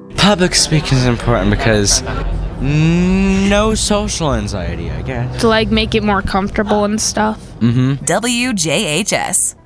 Public speaking is important because no social anxiety, I guess. To, like, make it more comfortable and stuff. Mm-hmm. WJHS.